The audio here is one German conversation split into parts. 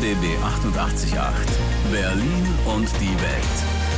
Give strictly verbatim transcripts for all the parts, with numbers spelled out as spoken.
B B achtundachtzig Komma acht. Berlin und die Welt.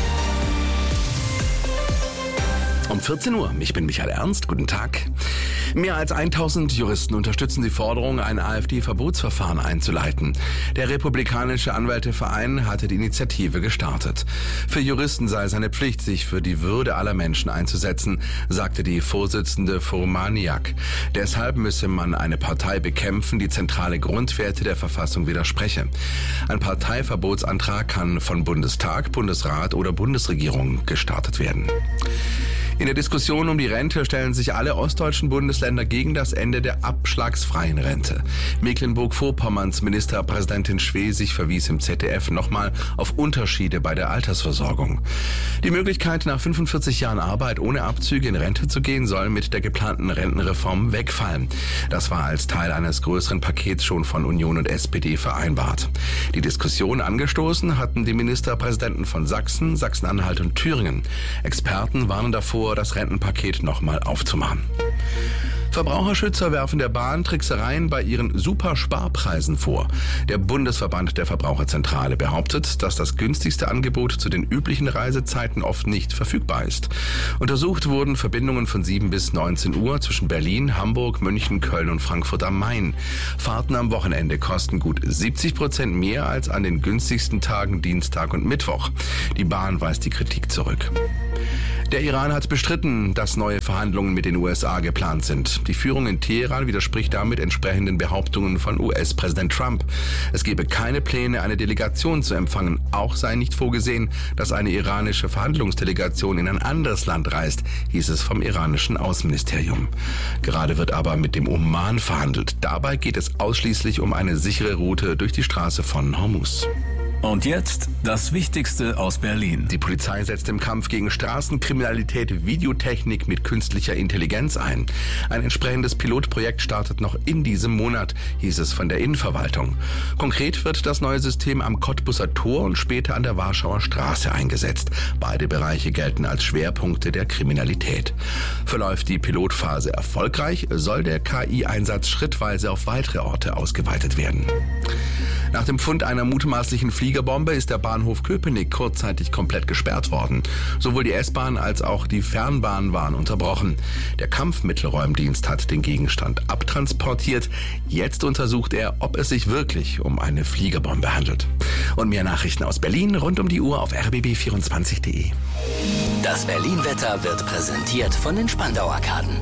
Um vierzehn Uhr, ich bin Michael Ernst, guten Tag. Mehr als tausend Juristen unterstützen die Forderung, ein AfD-Verbotsverfahren einzuleiten. Der republikanische Anwälteverein hatte die Initiative gestartet. Für Juristen sei es eine Pflicht, sich für die Würde aller Menschen einzusetzen, sagte die Vorsitzende Furmaniak. Deshalb müsse man eine Partei bekämpfen, die zentrale Grundwerte der Verfassung widerspreche. Ein Parteiverbotsantrag kann von Bundestag, Bundesrat oder Bundesregierung gestartet werden. In der Diskussion um die Rente stellen sich alle ostdeutschen Bundesländer gegen das Ende der abschlagsfreien Rente. Mecklenburg-Vorpommerns Ministerpräsidentin Schwesig verwies im Z D F nochmal auf Unterschiede bei der Altersversorgung. Die Möglichkeit, nach fünfundvierzig Jahren Arbeit ohne Abzüge in Rente zu gehen, soll mit der geplanten Rentenreform wegfallen. Das war als Teil eines größeren Pakets schon von Union und S P D vereinbart. Die Diskussion angestoßen hatten die Ministerpräsidenten von Sachsen, Sachsen-Anhalt und Thüringen. Experten warnen davor, das Rentenpaket nochmal aufzumachen. Verbraucherschützer werfen der Bahn Tricksereien bei ihren Supersparpreisen vor. Der Bundesverband der Verbraucherzentrale behauptet, dass das günstigste Angebot zu den üblichen Reisezeiten oft nicht verfügbar ist. Untersucht wurden Verbindungen von sieben bis neunzehn Uhr zwischen Berlin, Hamburg, München, Köln und Frankfurt am Main. Fahrten am Wochenende kosten gut siebzig Prozent mehr als an den günstigsten Tagen Dienstag und Mittwoch. Die Bahn weist die Kritik zurück. Der Iran hat bestritten, dass neue Verhandlungen mit den U S A geplant sind. Die Führung in Teheran widerspricht damit entsprechenden Behauptungen von U S-Präsident Trump. Es gebe keine Pläne, eine Delegation zu empfangen. Auch sei nicht vorgesehen, dass eine iranische Verhandlungsdelegation in ein anderes Land reist, hieß es vom iranischen Außenministerium. Gerade wird aber mit dem Oman verhandelt. Dabei geht es ausschließlich um eine sichere Route durch die Straße von Hormuz. Und jetzt das Wichtigste aus Berlin. Die Polizei setzt im Kampf gegen Straßenkriminalität Videotechnik mit künstlicher Intelligenz ein. Ein entsprechendes Pilotprojekt startet noch in diesem Monat, hieß es von der Innenverwaltung. Konkret wird das neue System am Cottbuser Tor und später an der Warschauer Straße eingesetzt. Beide Bereiche gelten als Schwerpunkte der Kriminalität. Verläuft die Pilotphase erfolgreich, soll der K I-Einsatz schrittweise auf weitere Orte ausgeweitet werden. Nach dem Fund einer mutmaßlichen Fliegerbombe ist der Bahnhof Köpenick kurzzeitig komplett gesperrt worden. Sowohl die S-Bahn als auch die Fernbahn waren unterbrochen. Der Kampfmittelräumdienst hat den Gegenstand abtransportiert. Jetzt untersucht er, ob es sich wirklich um eine Fliegerbombe handelt. Und mehr Nachrichten aus Berlin rund um die Uhr auf r b b vierundzwanzig punkt de. Das Berlin-Wetter wird präsentiert von den Spandau-Arkaden.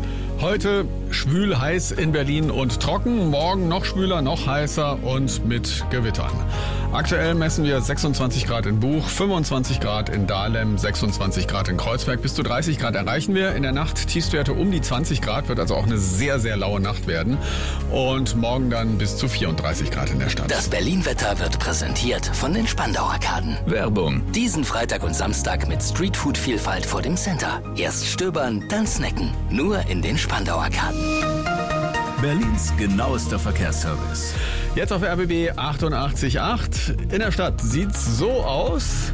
Heute schwül, heiß in Berlin und trocken. Morgen noch schwüler, noch heißer und mit Gewittern. Aktuell messen wir sechsundzwanzig Grad in Buch, fünfundzwanzig Grad in Dahlem, sechsundzwanzig Grad in Kreuzberg. Bis zu dreißig Grad erreichen wir. In der Nacht Tiefstwerte um die zwanzig Grad, wird also auch eine sehr, sehr laue Nacht werden. Und morgen dann bis zu vierunddreißig Grad in der Stadt. Das Berlin-Wetter wird präsentiert von den Spandau-Arkaden. Werbung. Diesen Freitag und Samstag mit Streetfood-Vielfalt vor dem Center. Erst stöbern, dann snacken. Nur in den Spandau-Arkaden. Berlins genauester Verkehrsservice. Jetzt auf R B B achtundachtzig Komma acht. In der Stadt sieht's so aus.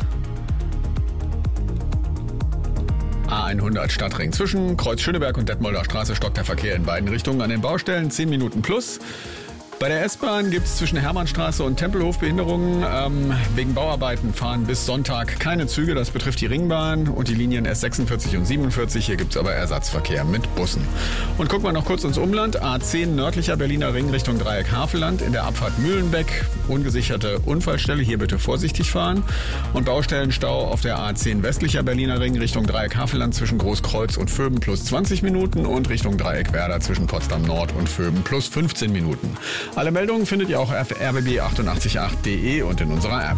A hundert Stadtring. Zwischen Kreuz Schöneberg und Detmolder Straße stockt der Verkehr in beiden Richtungen an den Baustellen. zehn Minuten plus. Bei der S-Bahn gibt es zwischen Hermannstraße und Tempelhof Behinderungen. Ähm, wegen Bauarbeiten fahren bis Sonntag keine Züge. Das betrifft die Ringbahn und die Linien S sechsundvierzig und siebenundvierzig. Hier gibt es aber Ersatzverkehr mit Bussen. Und gucken wir noch kurz ins Umland. A zehn nördlicher Berliner Ring Richtung Dreieck Havelland. In der Abfahrt Mühlenbeck ungesicherte Unfallstelle. Hier bitte vorsichtig fahren. Und Baustellenstau auf der A zehn westlicher Berliner Ring Richtung Dreieck Havelland zwischen Großkreuz und Vöben plus zwanzig Minuten und Richtung Dreieck Werder zwischen Potsdam Nord und Vöben plus fünfzehn Minuten. Alle Meldungen findet ihr auch auf r b b achtundachtzig Komma acht punkt de und in unserer App.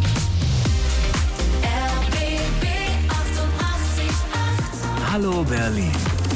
R B B achtundachtzig Komma acht. Hallo Berlin.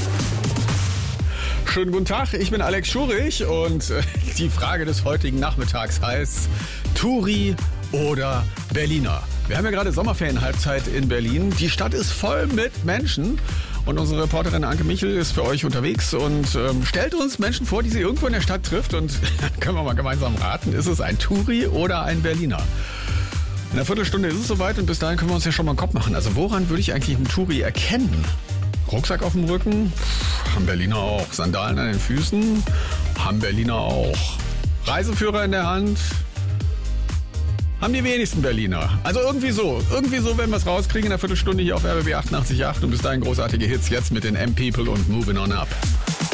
Schönen guten Tag, ich bin Alex Schurich und äh, die Frage des heutigen Nachmittags heißt Touri oder Berliner? Wir haben ja gerade Sommerferienhalbzeit in Berlin. Die Stadt ist voll mit Menschen. Und unsere Reporterin Anke Michel ist für euch unterwegs und ähm, stellt uns Menschen vor, die sie irgendwo in der Stadt trifft. Und können wir mal gemeinsam raten, ist es ein Touri oder ein Berliner? In einer Viertelstunde ist es soweit und bis dahin können wir uns ja schon mal einen Kopf machen. Also woran würde ich eigentlich einen Touri erkennen? Rucksack auf dem Rücken? Pff, haben Berliner auch. Sandalen an den Füßen? Haben Berliner auch. Reiseführer in der Hand? haben die wenigsten Berliner. Also irgendwie so. Irgendwie so werden wir es rauskriegen in der Viertelstunde hier auf R B B achtundachtzig Komma acht. Und bis dahin großartige Hits jetzt mit den M-People und Moving On Up.